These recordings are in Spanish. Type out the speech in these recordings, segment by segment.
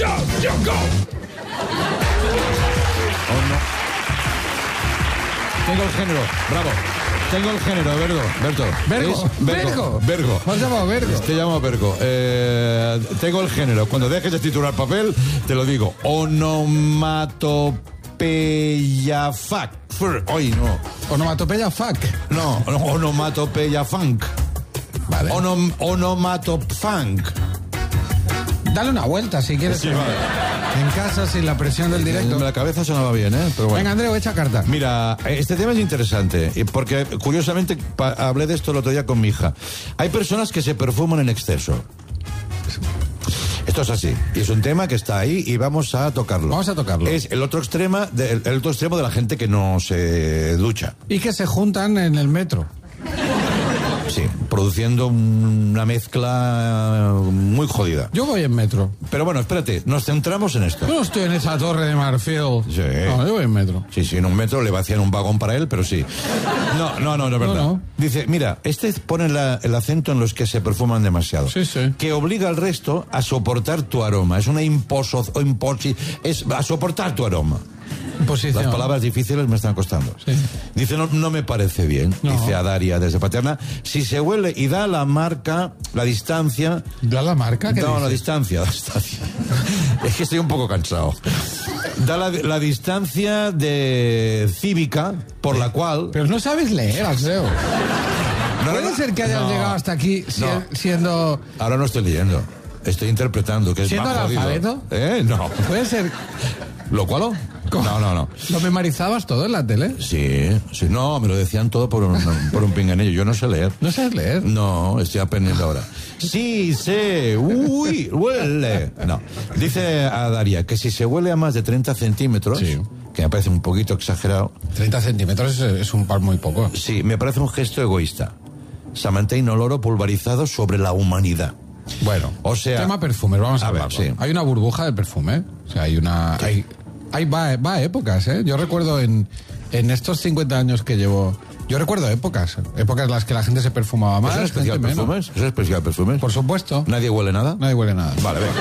go. Oh, no. Tengo el género, bravo. Tengo el género, Bergo. Bergo. ¿Has llamado Bergo? Te llamo Bergo. Tengo el género. Cuando dejes de titular papel, te lo digo. Onomatopeya fuck. Hoy no. Onomatopeya fuck. No, onomatopeya funk. Vale. Onomatopfunk. Dale una vuelta si quieres. Sí, vale. En casa, sin la presión del directo. La cabeza sonaba bien, ¿eh? Pero bueno. Venga, Andreu, echa carta. Mira, este tema es interesante, porque curiosamente hablé de esto el otro día con mi hija. Hay personas que se perfuman en exceso. Esto es así. Y es un tema que está ahí y vamos a tocarlo. Vamos a tocarlo. Es el otro extremo de la gente que no se ducha. Y que se juntan en el metro. Sí, produciendo una mezcla muy jodida. Yo voy en metro. Pero bueno, espérate, nos centramos en esto. Yo no estoy en esa torre de marfil. Sí. No, yo voy en metro. Sí, en un metro le vacían un vagón para él, pero sí. No, es verdad. No. Dice, mira, pone el acento en los que se perfuman demasiado. Sí. Que obliga al resto a soportar tu aroma. Es una es a soportar tu aroma. Posición. Las palabras difíciles me están costando. Sí. Dice, no me parece bien, No. dice a Daria desde Paterna. Si se huele y da la marca, la distancia... ¿Da la marca? ¿Qué No, dices? la distancia. Es que estoy un poco cansado. Da la distancia cívica por la cual... Pero no sabes leer, Alceo. No, Puede ser que hayas llegado hasta aquí siendo... Ahora no estoy leyendo. Estoy interpretando, que es ¿Siendo más jodido. analfabeto? No. Puede ser... ¿Lo cual? No. ¿Lo memorizabas todo en la tele? Sí. No, me lo decían todo por un pinganillo. Yo no sé leer. ¿No sabes leer? No, estoy aprendiendo ahora. Sí, huele. No. Dice a Daria que si se huele a más de 30 centímetros, Sí. que me parece un poquito exagerado. 30 centímetros es un par muy poco. Sí, me parece un gesto egoísta. Samantha Inoloro pulverizado sobre la humanidad. Bueno, O sea... tema perfumes, vamos a ver, hablarlo. sí. Hay una burbuja de perfume, o sea, va a épocas, ¿eh? Yo recuerdo en estos 50 años que llevo, yo recuerdo épocas en las que la gente se perfumaba más, ¿Es especial gente menos. perfumes? ¿Es especial perfumes? Por supuesto. ¿Nadie huele nada? Nadie huele nada. Vale, venga.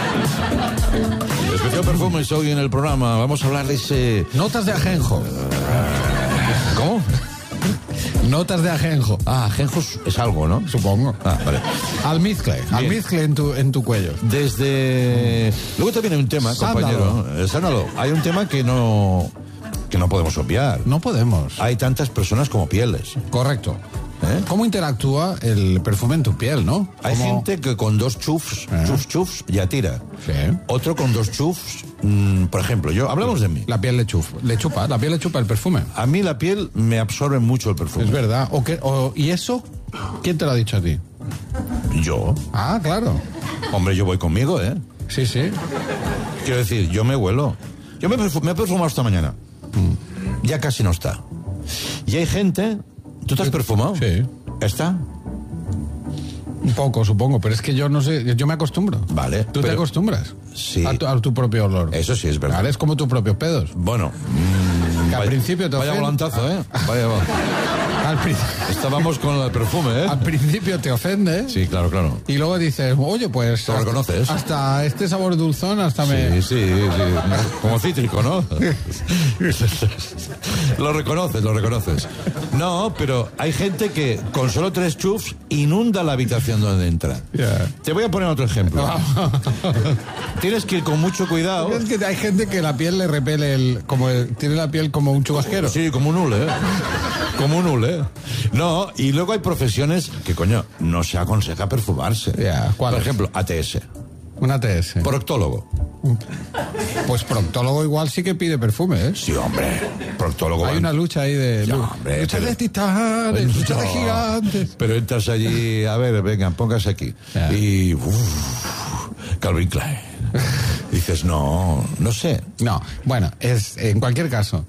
Especial perfumes hoy en el programa. Vamos a hablar de ese... Notas de ajenjo. ¿Cómo? Notas de ajenjo. Ajenjo es algo, ¿no? Supongo. Vale. Almizcle en tu cuello. Luego también hay un tema, Sándalo. compañero. Sándalo. Hay un tema que no podemos obviar. No podemos. Hay tantas personas como pieles. Correcto. ¿Eh? ¿Cómo interactúa el perfume en tu piel, no? Hay ¿Cómo? gente que con 2 chufs, chufs, ya tira. Sí. Otro con 2 chufs, por ejemplo, hablamos de mí. La piel le chupa el perfume. A mí la piel me absorbe mucho el perfume. Es verdad. ¿Y eso? ¿Quién te lo ha dicho a ti? Yo. Ah, claro. Hombre, yo voy conmigo, ¿eh? Sí. Quiero decir, yo me huelo. Yo me he perfumado esta mañana. Ya casi no está. Y hay gente... ¿Tú te has perfumado? Sí. ¿Está? Un poco, supongo, pero es que yo no sé, yo me acostumbro. Vale. ¿Tú te acostumbras? Sí. A tu propio olor. Eso sí es verdad. Vale, es como tus propios pedos. Bueno. Que al principio te Vaya ofende. volantazo, ¿eh? Vaya. Estábamos con el perfume, ¿eh? Al principio te ofende. Sí, claro. Y luego dices, oye, pues... ¿Lo reconoces? Hasta este sabor dulzón, hasta me... Sí. Como cítrico, ¿no? Lo reconoces. No, pero hay gente que con solo 3 chufs inunda la habitación donde entra. Yeah. Te voy a poner otro ejemplo. Tienes que ir con mucho cuidado. Es que hay gente que la piel le repele tiene la piel como un chubasquero. Sí, como un hule, ¿eh? Como un hule. No, y luego hay profesiones que, coño, no se aconseja perfumarse. Yeah, ¿cuál Por es? ejemplo, ATS. Un ATS. Proctólogo. Pues proctólogo igual sí que pide perfume, ¿eh? Sí, hombre. Proctólogo. Hay una lucha ahí de... No, hombre, lucha pero- de titanes, lucha de No. gigantes. Pero entras allí, a ver, venga, póngase aquí. Ya. Y... Calvin Klein. Dices, no sé. No, bueno, en cualquier caso,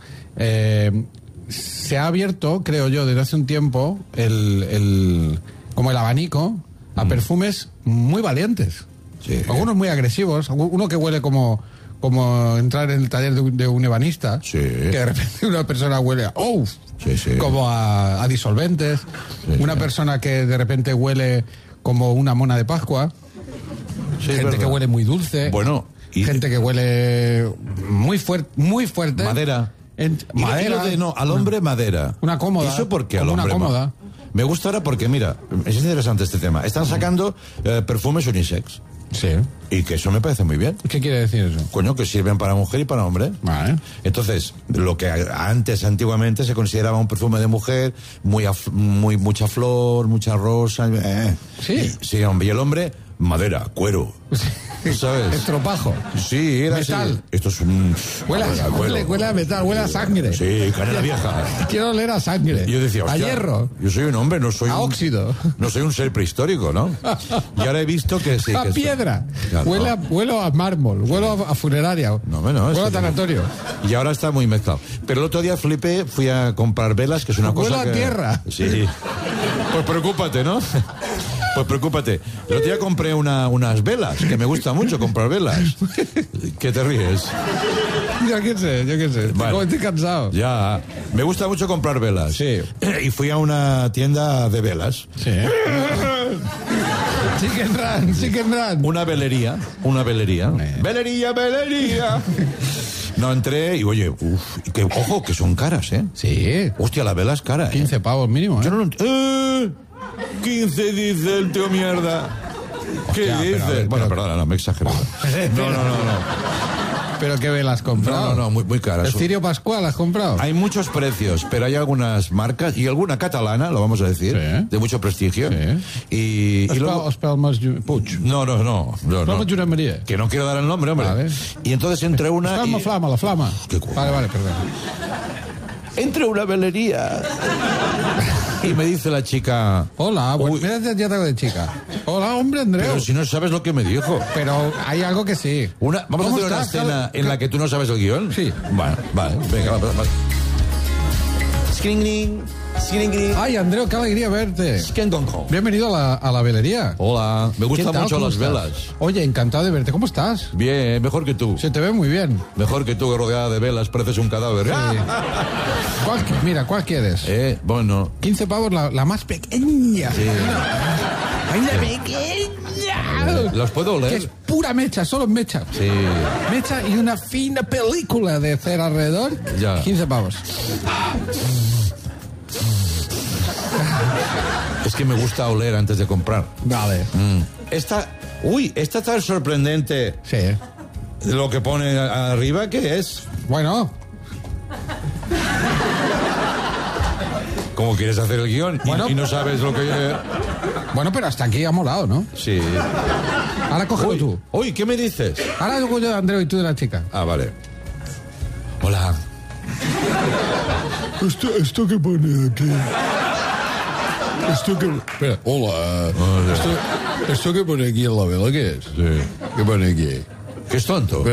se ha abierto, creo yo, desde hace un tiempo, como el abanico a perfumes muy valientes. Sí. Algunos muy agresivos, uno que huele como entrar en el taller de un ebanista, Sí. que de repente una persona huele a Sí. como a disolventes, una persona que de repente huele como una mona de Pascua, Sí, es gente que verdad. huele muy dulce. Bueno, Y gente que huele muy fuerte. madera. Madera. Al hombre madera. Una cómoda. ¿Eso por qué al como hombre? una cómoda. Me gusta ahora porque, mira, es interesante este tema. Están sacando perfumes unisex. Sí. Y que eso me parece muy bien. ¿Qué quiere decir eso? Coño, que sirven para mujer y para hombre. Vale. Entonces, lo que antiguamente se consideraba un perfume de mujer, mucha flor, mucha rosa. Sí. Sí, hombre. Y el hombre, madera, cuero. ¿Sabes? Estropajo. Sí, era metal. así. Esto es un... Huele a metal, huele a sangre. Sí, canela vieja. Quiero oler a sangre. Y yo decía, a hostia, hierro. yo soy un hombre, no soy a óxido. No soy un ser prehistórico, ¿no? Y ahora he visto que sí. A que piedra. Claro. Huelo a mármol, huelo a funeraria. No, huelo a tanatorio. Y ahora está muy mezclado. Pero el otro día flipé, fui a comprar velas, que es una cosa Huelo a tierra. Sí. Pues preocúpate, ¿no? Pues preocúpate. El otro día compré unas velas, que me gusta mucho comprar velas. ¿Qué te ríes? Yo qué sé. Vale. Como estoy cansado. Ya. Me gusta mucho comprar velas. Sí. Y fui a una tienda de velas. Sí. Chicken Run. Una velería. Velería. No, entré y oye, ojo, que son caras, ¿eh? Sí. Hostia, la vela es cara, 15 pavos mínimo, ¿eh? Yo no 15 dice el tío mierda. ¿Qué Hostia, dice? pero, Bueno, perdona, no, me he exagerado. No. ¿Pero qué vela has comprado? No, muy caras. ¿El Cirio Pascual has comprado? Hay muchos precios, pero hay algunas marcas y alguna catalana, lo vamos a decir, Sí. de mucho prestigio. Sí. Y luego... Espelmes Puig. No. Espelmes Josep Maria. Que no quiero dar el nombre, hombre. Vale. Y entonces entre una... La Flama. Qué culo. Vale, perdón. Entre una velería y me dice la chica... Hola, Uy. mira, ya te hago de chica. Hola, hombre, Andreu. Pero si no sabes lo que me dijo. Pero hay algo que sí. Vamos a ¿Cómo hacer una estás? escena en la que tú no sabes el guión. Sí. Vale, venga, va. Scring. Ay, Andreu, qué alegría verte. Bienvenido a la velería. Hola, me ¿Qué gustan tal? mucho ¿Cómo las estás? velas. Oye, encantado de verte. ¿Cómo estás? Bien, mejor que tú. Se te ve muy bien. Mejor que tú, rodeada de velas, pareces un cadáver. Sí. ¿Cuál quieres? Bueno. 15 pavos, la más pequeña. Sí. ¡Ay, la pequeña! ¿Los puedo oler? Que es pura mecha, solo mecha. Sí. Mecha y una fina película de cera alrededor. Ya. 15 pavos. Es que me gusta oler antes de comprar. Vale. Esta tan sorprendente. Sí. Lo que pone arriba, ¿qué es? Bueno. ¿Cómo quieres hacer el guión Bueno. y no sabes lo que... Bueno, pero hasta aquí ha molado, ¿no? Sí. Ahora cógelo tú. Uy, ¿qué me dices? Ahora yo de Andreu y tú de la chica. Ah, vale. Hola. ¿Esto que pone aquí? Esto que... Espera, hola. ¿Esto que pone aquí en la vela qué es? Sí. ¿Qué pone aquí? ¿Qué es tonto?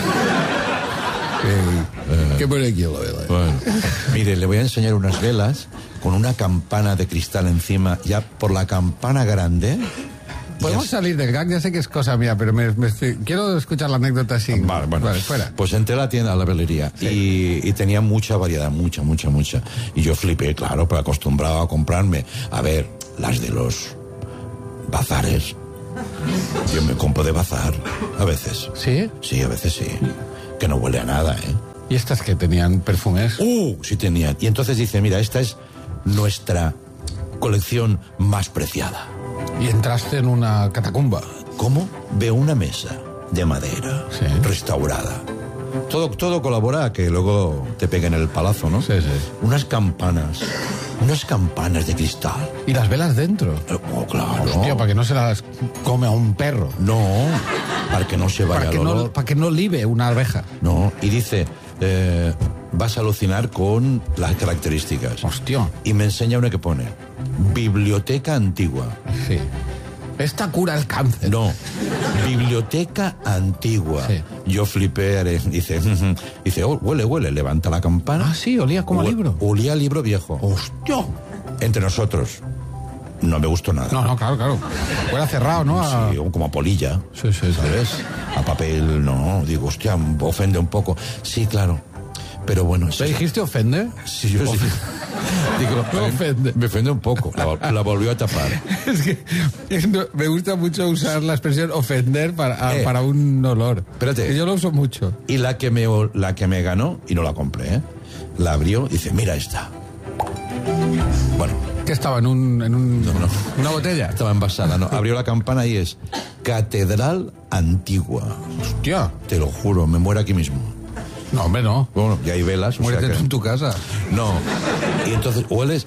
¿Qué pone aquí en la vela? Bueno. Mire, le voy a enseñar unas velas con una campana de cristal encima, ya por la campana grande. Podemos salir del gag, ya sé que es cosa mía, pero quiero escuchar la anécdota así. Vale, fuera. Pues entré a la tienda, a la velería, y tenía mucha variedad, mucha. Y yo flipé, claro, pero acostumbrado a comprarme, a ver, las de los bazares. Yo me compro de bazar, a veces. ¿Sí? Sí, a veces sí. Que no huele a nada, ¿eh? ¿Y estas que tenían perfumes? Sí tenían. Y entonces dice, mira, esta es nuestra colección más preciada. Y entraste en una catacumba. ¿Cómo? Veo una mesa de madera, Sí. restaurada. Todo colabora a que luego te peguen el palazo, ¿no? Sí. Unas campanas de cristal. ¿Y las velas dentro? Claro. Hostia, para que no se las come a un perro. No, para que no se vaya el olor. Para que no libe una abeja. No, y dice, vas a alucinar con las características. Hostia. Y me enseña una que pone, biblioteca antigua. Sí. Esta cura el cáncer. No, biblioteca antigua. Sí. Yo flipé, dice, huele, levanta la campana. Ah, sí, olía como a libro. Olía a libro viejo. Hostia. Entre nosotros, no me gustó nada. No, claro. Huele a cerrado, ¿no? Sí, como a polilla. Sí. ¿Sabes? A papel, no. Digo, hostia, ofende un poco. Sí, claro. Pero bueno... ¿Te dijiste ofende? Sí, yo sí. Digo, Me ofende. Me ofende un poco. La volvió a tapar. Es que me gusta mucho usar la expresión ofender para un olor. Espérate. Que yo lo uso mucho. Y la que me ganó, y no la compré, ¿eh? La abrió y dice, mira esta. Bueno. ¿Qué estaba? ¿En una botella? Estaba envasada, ¿no? Abrió la campana y es Catedral Antigua. Hostia. Te lo juro, me muero aquí mismo. No, hombre, no. Bueno, ya hay velas. Muérete o sea que... tú en tu casa. No. Y entonces, hueles,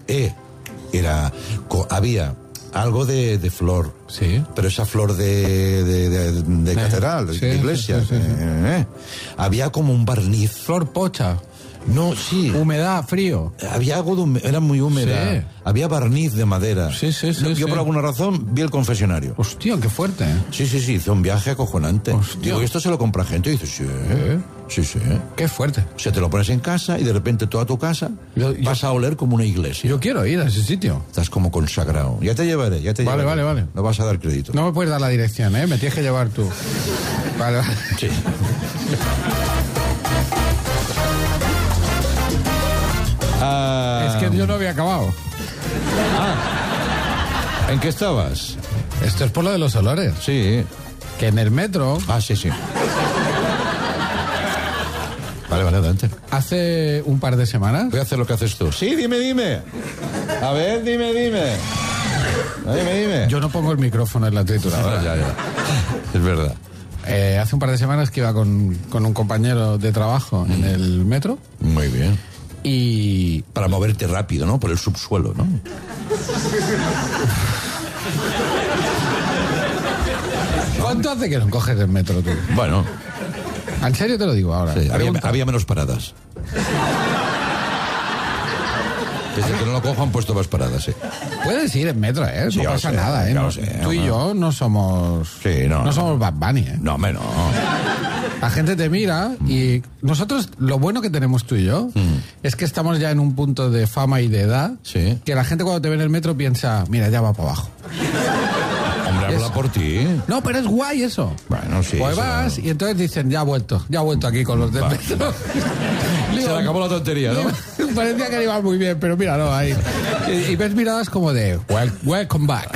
había algo de flor. Sí. Pero esa flor de catedral, sí, de iglesia. sí. Había como un barniz. Flor pocha. No, sí. Humedad, frío. Había algo era muy húmeda. Sí. Había barniz de madera. Sí. Yo por alguna razón vi el confesionario. Hostia, qué fuerte. Sí, hice un viaje acojonante. Hostia. Digo, ¿esto se lo compra gente? Y dices, sí. Qué fuerte. O sea, te lo pones en casa y de repente toda tu casa vas a oler como una iglesia. Yo quiero ir a ese sitio. Estás como consagrado. Ya te llevaré. Vale. No vas a dar crédito. No me puedes dar la dirección, ¿eh? Me tienes que llevar tú. Vale. Sí. Es que yo no había acabado. ¿En qué estabas? Esto es por lo de los olores. Sí. Que en el metro, Sí. Vale, adelante. hace un par de semanas, Voy a hacer lo que haces tú. Sí, dime. A ver, dime. Dime. yo no pongo el micrófono en la trituradora. Ya. Es verdad. Hace un par de semanas que iba con un compañero de trabajo en el metro Muy bien. y... Para moverte rápido, ¿no? Por el subsuelo, ¿no? ¿Cuánto hace que no coges el metro tú? Bueno, En serio te lo digo ahora. sí, Pregunta. había menos paradas. Desde que no lo cojo han puesto más paradas, sí. Puedes ir en metro, ¿eh? Sí, No ya lo pasa sé, nada, ¿eh? ya lo No- sé, tú y no. yo no somos... Sí, no. No somos Bad Bunny, ¿eh? No, hombre, no. La gente te mira y nosotros, lo bueno que tenemos tú y yo, es que estamos ya en un punto de fama y de edad, Sí. que la gente cuando te ve en el metro piensa, mira, ya va para abajo. Hombre, habla Eso. por ti. No, pero es guay eso. Bueno, sí. Pues eso- vas y entonces dicen, ya ha vuelto aquí con los del metro. Se le acabó la tontería, ¿no? Parecía que iba muy bien, pero mira, no, ahí. Y ves miradas como de, welcome back.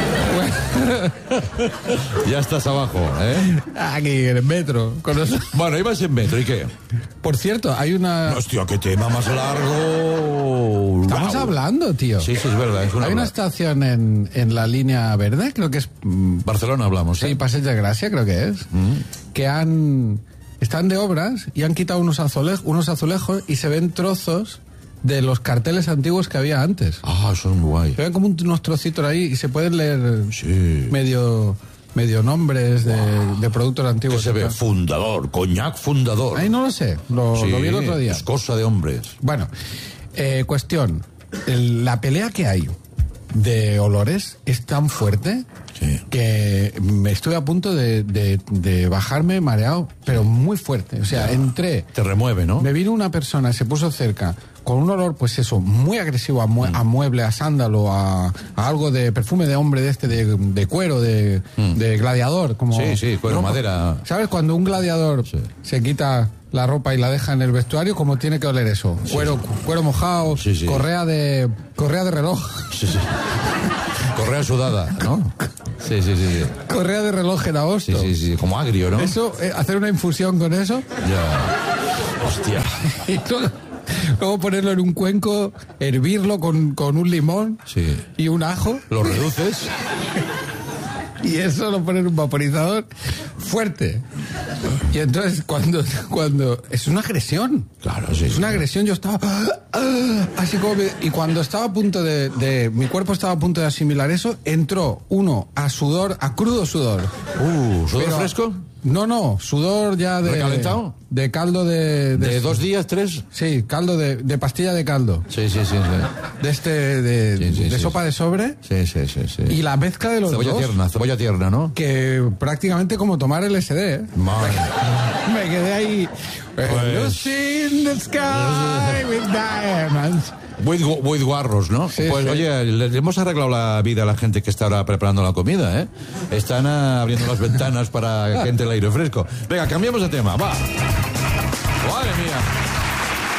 Ya estás abajo, ¿eh? Aquí en el metro. Con nosotros. Bueno, ibas en metro, ¿y qué? Por cierto, hay una... Hostia, qué tema más largo. Estamos Wow. hablando, tío. Sí, es verdad. Es una Hay una estación en la línea verde, creo que es... Barcelona hablamos, ¿eh? Sí, Passeig de Gracia, creo que es. Que están de obras y han quitado unos azulejos y se ven trozos de los carteles antiguos que había antes. Ah, son guay. Se ven como unos trocitos ahí y se pueden leer Sí. medio nombres de productos ¿Qué antiguos. se ve? Tal. Fundador, coñac fundador. Ahí no lo sé, lo vi el otro día. Es cosa de hombres. Bueno, cuestión. La pelea que hay de olores es tan fuerte Sí. que me estuve a punto de bajarme mareado, pero muy fuerte. O sea, entré, Te remueve, ¿no? me vino una persona, se puso cerca, con un olor, pues eso, muy agresivo a mueble, a sándalo, a algo de perfume de hombre de cuero, de gladiador. Como, Sí, cuero, madera. ¿Sabes? Cuando un gladiador se quita la ropa y la deja en el vestuario, ¿cómo tiene que oler eso? Cuero mojado, Sí. correa de reloj. Sí. Correa sudada, ¿no? Sí. Correa de reloj en agosto. Sí. Como agrio, ¿no? Eso, hacer una infusión con eso Ya. Hostia. y luego ponerlo en un cuenco, hervirlo con un limón Sí. y un ajo Lo reduces. y eso lo poner en un vaporizador fuerte. Y entonces cuando es una agresión. Claro, sí. Es una agresión, yo estaba así como y cuando estaba a punto mi cuerpo estaba a punto de asimilar eso, entró uno a crudo sudor. ¿Sudor Pero- fresco? No, sudor ya de... ¿Recalentado? De caldo de... ¿De 2 días, 3? Sí, caldo de pastilla de caldo. Sí. De Sí. sopa de sobre. Sí. Y la mezcla de los Cebolla tierna, ¿no? que prácticamente como tomar LSD, ¿eh? Madre. Me quedé ahí. Lucy in the sky with diamonds. With guarros, ¿no? Sí, Pues sí. oye, le hemos arreglado la vida a la gente que está ahora preparando la comida, ¿eh? Están abriendo las ventanas para que entre el aire fresco. Venga, cambiamos de tema, va. Madre mía.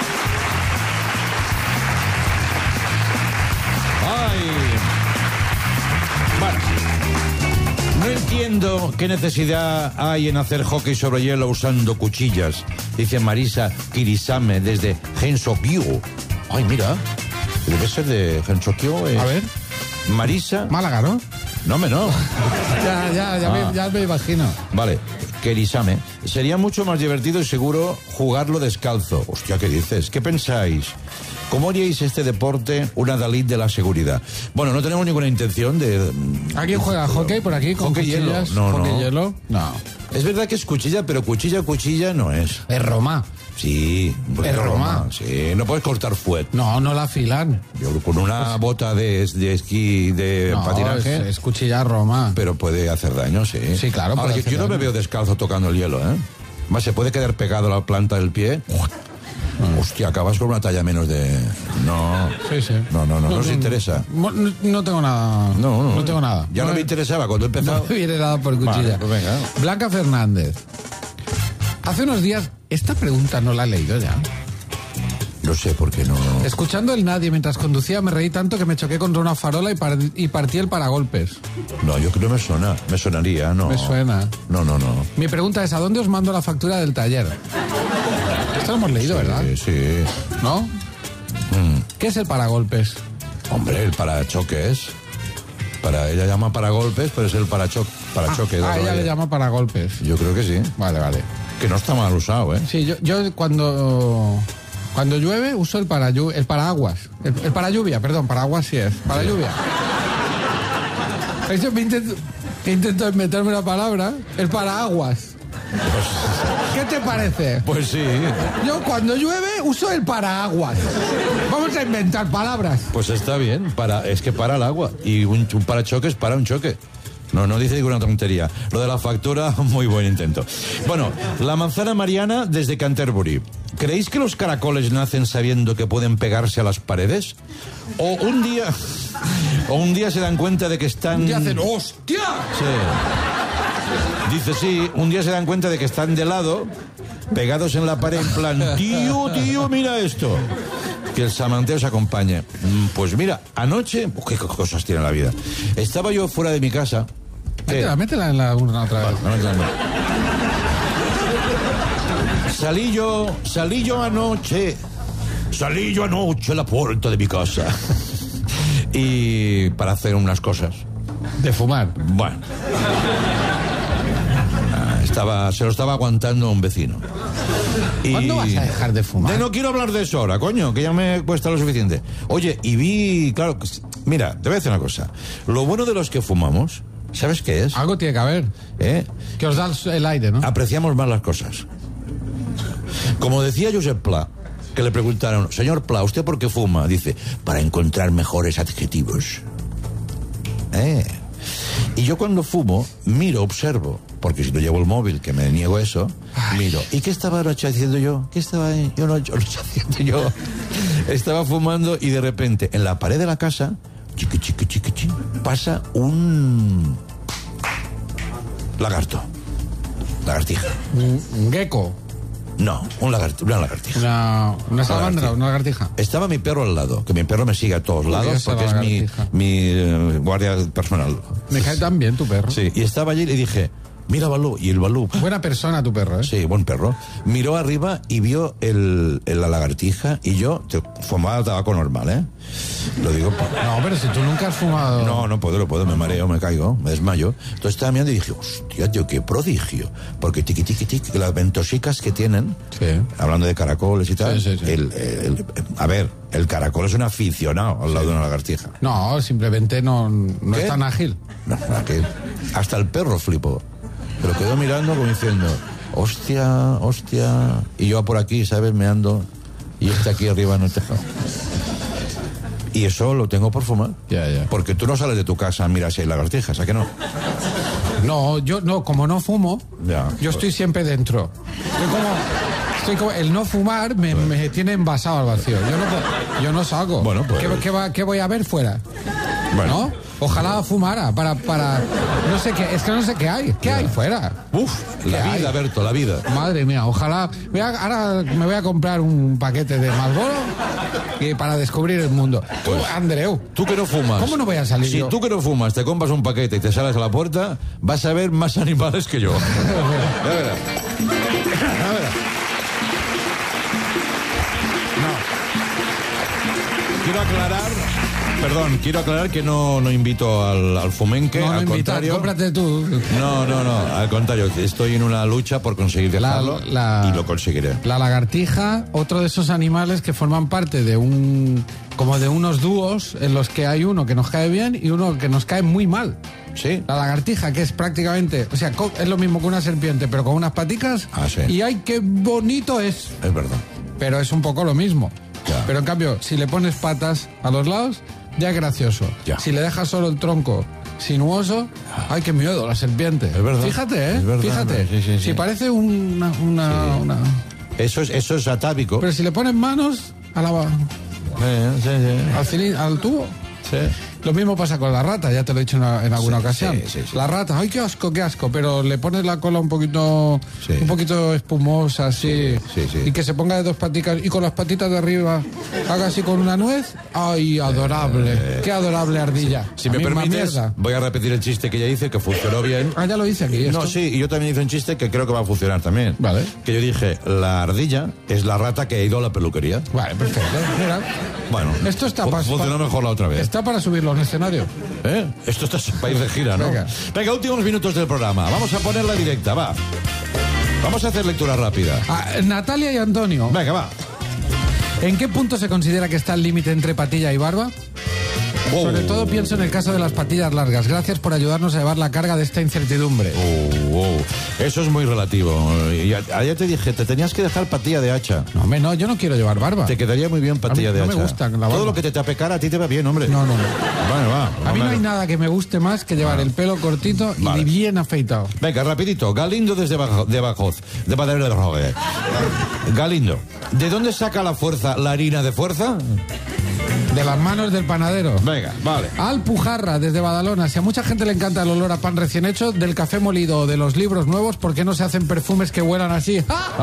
¡Ay! Bueno. No entiendo qué necesidad hay en hacer hockey sobre hielo usando cuchillas, dice Marisa Kirisame desde Gensokyo. Ay, mira, debe ser de Gensokyo. A ver. Marisa. Málaga, ¿no? No, no. Ya me imagino. Vale, Kirisame. Sería mucho más divertido y seguro jugarlo descalzo. Hostia, ¿qué dices? ¿Qué pensáis? ¿Cómo haríais este deporte una Dalit de la seguridad? Bueno, no tenemos ninguna intención de... ¿Alguien juega hockey por aquí con hockey cuchillas? Hielo. ¿Hockey No. hielo? No. Es verdad que es cuchilla, pero cuchilla no es. Es Roma. Sí. Es Roma. Sí, no puedes cortar fuet. No la afilan. Yo con una bota de esquí, de No, patinaje... es cuchilla Roma. Pero puede hacer daño, sí. Sí, claro, Ahora, puede yo hacer no me daño. veo descalzo tocando el hielo, ¿eh? Más se puede quedar pegado a la planta del pie. Hostia, acabas con una talla menos de... No. Sí. No os interesa. No tengo nada. No tengo nada. Ya no me interesaba cuando he empezado. No me viene nada por cuchilla. Vale, pues venga. Blanca Fernández. Hace unos días, esta pregunta no la he leído ya. No sé por qué no... Escuchando el nadie mientras conducía, me reí tanto que me choqué contra una farola y partí el paragolpes. No, yo creo que me suena. Me sonaría, no. Me suena. No. Mi pregunta es, ¿a dónde os mando la factura del taller? Esto lo hemos leído, ¿verdad? Sí. ¿No? ¿Qué es el paragolpes? Hombre, el parachoques. Ella llama paragolpes, pero es el parachoque. Ella le llama paragolpes. Yo creo que sí. Vale. Que no está mal usado, ¿eh? Sí, yo cuando llueve uso el paraguas. El paralluvia, perdón, paraguas sí es. Para lluvia. Eso intento meterme una palabra. El paraguas. ¿Qué te parece? Pues sí. Yo cuando llueve uso el paraguas. Vamos a inventar palabras. Pues está bien. Es que para el agua. Y un parachoques para un choque. No dice ninguna tontería. Lo de la factura, muy buen intento. Bueno, la manzana Mariana desde Canterbury. ¿Creéis que los caracoles nacen sabiendo que pueden pegarse a las paredes? O un día se dan cuenta de que están... Y hacen ¡hostia! Sí. Dice sí, un día se dan cuenta de que están de lado, pegados en la pared, en plan, tío, mira esto. Que el samanteo se acompañe. Pues mira, anoche... qué cosas tiene la vida. Estaba yo fuera de mi casa... Métela en la urna otra vez. Salí yo anoche a la puerta de mi casa. Y para hacer unas cosas. De fumar. Bueno. Se lo estaba aguantando un vecino. ¿Cuándo vas a dejar de fumar? No quiero hablar de eso ahora, coño, que ya me cuesta lo suficiente. Oye, y vi, claro, mira, te voy a decir una cosa. Lo bueno de los que fumamos, ¿sabes qué es? Algo tiene que haber. Que os da el aire, ¿no? Apreciamos más las cosas. Como decía Josep Pla, que le preguntaron, señor Pla, ¿usted por qué fuma? Dice, para encontrar mejores adjetivos. Y yo cuando fumo, observo, porque si no llevo el móvil, que me niego eso, miro. ¿Y qué estaba anoche haciendo yo? ¿Qué estaba ahí? Yo no haciendo yo. Estaba fumando y de repente, en la pared de la casa, chiqui, pasa un lagartija. Un gecko. No, una lagartija. Una salamandra, una lagartija. Estaba mi perro al lado, que mi perro me sigue a todos lados porque es mi guardia personal. Me cae tan bien tu perro. Sí, y estaba allí y le dije, mira Balú, y el Balú... Buena persona tu perro, ¿eh? Sí, buen perro. Miró arriba y vio la lagartija y yo fumaba tabaco normal, ¿eh? Lo digo... No, pero si tú nunca has fumado... No puedo, me mareo, me caigo, me desmayo. Entonces estaba mirando y dije, hostia, tío, qué prodigio. Porque tiqui, las ventosicas que tienen, hablando de caracoles y tal, Sí. el caracol es un aficionado al lado de una lagartija. No, simplemente no ¿Qué? es tan ágil. No, hasta el perro flipó. Pero quedó mirando como diciendo, hostia. Y yo por aquí, ¿sabes? Meando. Y aquí arriba en el tejado. Y eso lo tengo por fumar. Ya. Porque tú no sales de tu casa, miras si hay lagartijas, ¿a que no? No, yo no, como no fumo, yo estoy siempre dentro. Estoy como el no fumar me tiene envasado al vacío. Yo no salgo. Bueno, pues... ¿Qué voy a ver fuera? Bueno, ¿no? Ojalá fumara para no sé qué, es que no sé qué hay. ¿Qué hay fuera? Uf, la ¿Qué vida, hay? Berto, la vida. Madre mía, ojalá. Ahora me voy a comprar un paquete de Marlboro y para descubrir el mundo. Tú, Andreu, Tú que no fumas. ¿cómo no voy a salir Si yo? tú que no fumas te compras un paquete y te sales a la puerta, vas a ver más animales que yo. Ya verás. Ya verás. Quiero aclarar que no invito al fumenque, No, al invita, contrario. cómprate tú. No, al contrario, estoy en una lucha por conseguir dejarlo y lo conseguiré. La lagartija, otro de esos animales que forman parte de como de unos dúos en los que hay uno que nos cae bien y uno que nos cae muy mal. ¿Sí? La lagartija, que es prácticamente, o sea, es lo mismo que una serpiente, pero con unas paticas. Ah, sí. Y ¡ay, qué bonito es! Es verdad. Pero es un poco lo mismo. Ya. Pero en cambio, si le pones patas a los lados, ya es gracioso. Ya. Si le dejas solo el tronco sinuoso, ¡ay, qué miedo, la serpiente! Es verdad. Fíjate, ¿eh? Es verdad, Fíjate. sí. Si parece una... Eso es atávico. Pero si le pones manos a al tubo. Sí. Lo mismo pasa con la rata, ya te lo he dicho en alguna ocasión. sí. La rata, ¡ay, qué asco! Pero le pones la cola un poquito espumosa, así. Sí. Y que se ponga de dos paticas y con las patitas de arriba haga así con una nuez. ¡Ay, adorable! ¡Qué adorable ardilla! Si La me misma permites, mierda. voy a repetir el chiste que ya hice, que funcionó bien. Ah, ya lo hice aquí. No, ¿esto? sí, y yo también hice un chiste que creo que va a funcionar también. Vale. Que yo dije, la ardilla es la rata que ha ido a la peluquería. Vale, perfecto. Mira. Bueno, Esto está funcionó mejor la otra vez. Está para subirlo a un escenario. ¿Eh? Esto está para ir de gira, ¿no? Venga, últimos minutos del programa. Vamos a ponerla directa, va. Vamos a hacer lectura rápida. Natalia y Antonio, Venga, va. ¿en qué punto se considera que está el límite entre patilla y barba? Oh. Sobre todo pienso en el caso de las patillas largas. Gracias por ayudarnos a llevar la carga de esta incertidumbre. Eso es muy relativo. Y ayer te dije, te tenías que dejar patilla de hacha. No, hombre, no, yo no quiero llevar barba. Te quedaría muy bien patilla A mí de no hacha. me gusta la barba. Todo lo que te tape cara a ti te va bien, hombre. No. Bueno, va. A mí no hay nada que me guste más que llevar el pelo cortito y Vale. bien afeitado. Venga, rapidito. Galindo desde Badajoz. De Padre de Rogue. Galindo, ¿de dónde saca la fuerza la harina de fuerza? De las manos del panadero. Venga, vale. Alpujarra, desde Badalona. Si a mucha gente le encanta el olor a pan recién hecho, del café molido o de los libros nuevos, ¿por qué no se hacen perfumes que huelan así?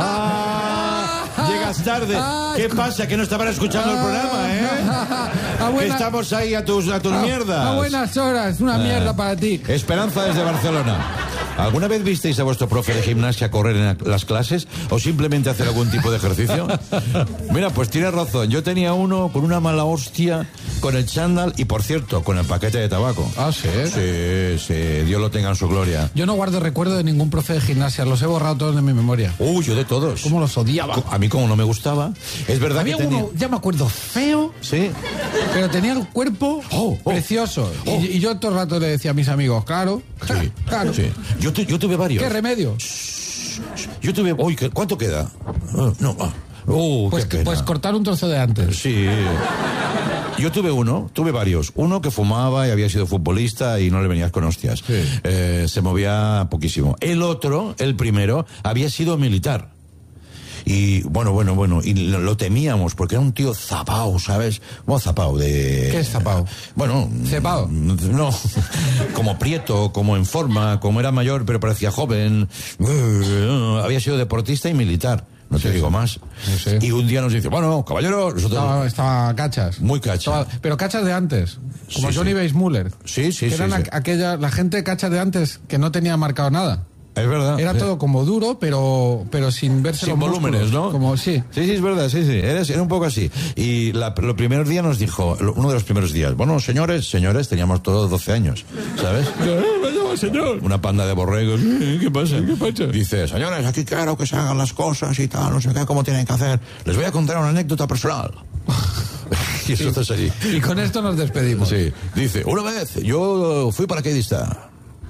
Llegas tarde. ¿Qué pasa? Que no estaban escuchando el programa, ¿eh? Que estamos ahí a tus mierdas. A buenas horas, una mierda para ti. Esperanza desde Barcelona. ¿Alguna vez visteis a vuestro profe de gimnasia correr en las clases o simplemente hacer algún tipo de ejercicio? Mira, pues tienes razón. Yo tenía uno con una mala hostia, con el chándal y, por cierto, con el paquete de tabaco. Ah, ¿sí? Sí, Dios lo tenga en su gloria. Yo no guardo recuerdo de ningún profe de gimnasia, los he borrado todos de mi memoria. Yo de todos. ¿Cómo los odiaba? A mí como no me gustaba. Es verdad Había que tenía... uno, ya me acuerdo, feo, Sí. pero tenía el cuerpo precioso. Y yo todo el rato le decía a mis amigos, claro. Sí. Yo tuve varios. ¿Qué remedio? Yo tuve... ¿Cuánto queda? Pues cortar un trozo de antes. Sí. Yo tuve varios. Uno que fumaba y había sido futbolista y no le venías con hostias. Sí. Se movía poquísimo. El otro, el primero, había sido militar. Y bueno, y lo temíamos porque era un tío zapao, ¿sabes? Bueno, zapao de... ¿Qué es zapao? Bueno... ¿Cepao? No, como prieto, como en forma, como era mayor pero parecía joven. Había sido deportista y militar. No te digo más. Sí. Y un día nos dice, bueno, caballeros, nosotros... Estaba cachas. Muy cacha. Pero cachas de antes. Como Sí, Johnny sí. Weissmuller. Sí. Que eran la gente cacha de antes que no tenía marcado nada. Es verdad. Era todo como duro, pero sin verse Sin los volúmenes, músculos. ¿no? Como, sí. Sí, es verdad, sí. Era un poco así. Y los primeros días nos dijo, uno de los primeros días, bueno, señores, teníamos todos 12 años, ¿sabes? Me llama señor. Una panda de borregos. ¿Qué pasa? Dice, señores, aquí quiero que se hagan las cosas y tal, no sé qué, cómo tienen que hacer. Les voy a contar una anécdota personal. Y eso está allí. Y con esto nos despedimos. Sí. Dice, una vez yo fui paracaidista.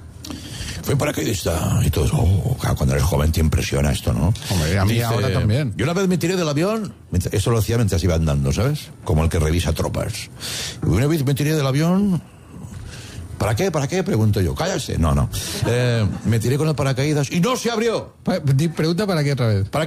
Y todos, claro, cuando eres joven te impresiona esto, ¿no? Hombre, a mí ahora también. Yo una vez me tiré del avión, eso lo hacía mientras iba andando, ¿sabes? Como el que revisa tropas. Y una vez me tiré del avión... ¿Para qué? Pregunto yo. Cállate. No. Me tiré con el paracaídas y no se abrió. Pregunta para qué otra vez.